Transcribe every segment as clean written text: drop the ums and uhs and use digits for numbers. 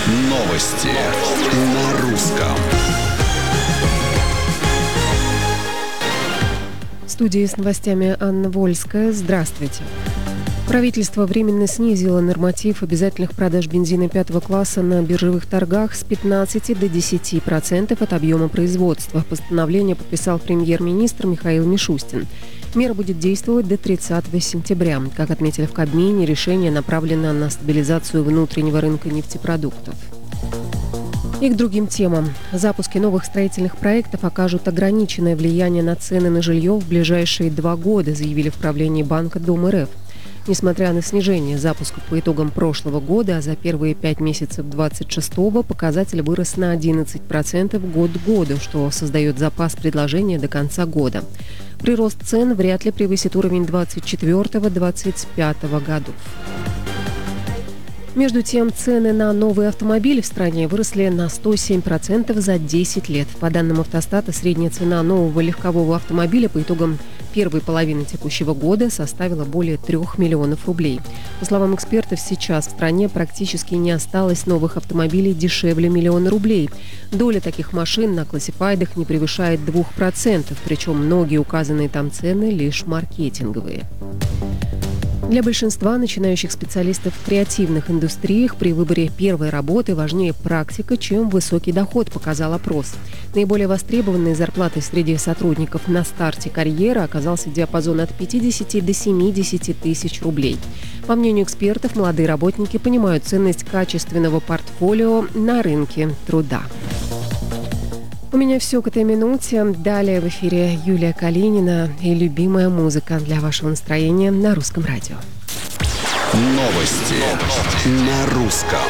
Новости на русском. В студии с новостями Анна Вольская. Здравствуйте. Правительство временно снизило норматив обязательных продаж бензина 5 класса на биржевых торгах с 15 до 10% от объема производства. Постановление подписал премьер-министр Михаил Мишустин. Мера будет действовать до 30 сентября. Как отметили в Кабмине, решение направлено на стабилизацию внутреннего рынка нефтепродуктов. И к другим темам. Запуски новых строительных проектов окажут ограниченное влияние на цены на жилье в ближайшие 2 года, заявили в правлении Банка Дом РФ. Несмотря на снижение запусков по итогам прошлого года, а за первые 5 месяцев 26-го показатель вырос на 11% год к году, что создает запас предложения до конца года. Прирост цен вряд ли превысит уровень 24-25 годов. Между тем, цены на новые автомобили в стране выросли на 107% за 10 лет. По данным Автостата, средняя цена нового легкового автомобиля по итогам первой половины текущего года составила более 3 миллионов рублей. По словам экспертов, сейчас в стране практически не осталось новых автомобилей дешевле 1 000 000 рублей. Доля таких машин на классифайдах не превышает 2%, причем многие указанные там цены лишь маркетинговые. Для большинства начинающих специалистов в креативных индустриях при выборе первой работы важнее практика, чем высокий доход, показал опрос. Наиболее востребованной зарплатой среди сотрудников на старте карьеры оказался диапазон от 50 до 70 тысяч рублей. По мнению экспертов, молодые работники понимают ценность качественного портфолио на рынке труда. У меня все к этой минуте. Далее в эфире Юлия Калинина и любимая музыка для вашего настроения на Русском радио. Новости на русском.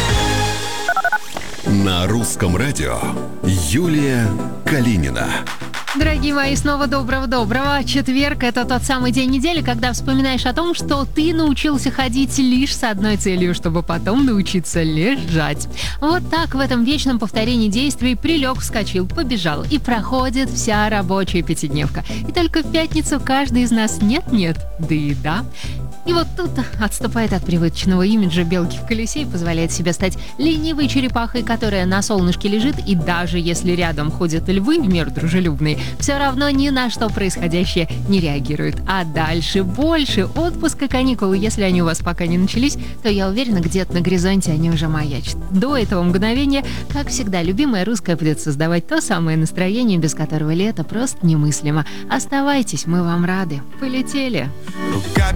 На Русском радио Юлия Калинина. Дорогие мои, снова доброго. Четверг – это тот самый день недели, когда вспоминаешь о том, что ты научился ходить лишь с одной целью, чтобы потом научиться лежать. Вот так в этом вечном повторении действий прилег, вскочил, побежал, и проходит вся рабочая пятидневка. И только в пятницу каждый из нас нет-нет, да и да. И вот тут отступает от привычного имиджа белки в колесе и позволяет себе стать ленивой черепахой, которая на солнышке лежит, и даже если рядом ходят львы в меру дружелюбные, все равно ни на что происходящее не реагирует. А дальше больше. Отпуск и каникулы, если они у вас пока не начались, то я уверена, где-то на горизонте они уже маячат. До этого мгновения, как всегда, любимая русская будет создавать то самое настроение, без которого лето просто немыслимо. Оставайтесь, мы вам рады. Полетели! Рука